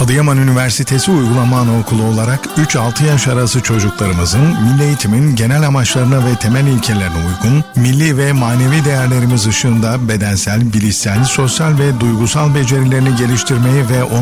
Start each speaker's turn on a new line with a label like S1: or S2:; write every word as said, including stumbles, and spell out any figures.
S1: Adıyaman Üniversitesi Uygulama Anaokulu olarak üç altı yaş arası çocuklarımızın milli eğitimin genel amaçlarına ve temel ilkelerine uygun, milli ve manevi değerlerimiz ışığında bedensel, bilişsel, sosyal ve duygusal becerilerini geliştirmeyi ve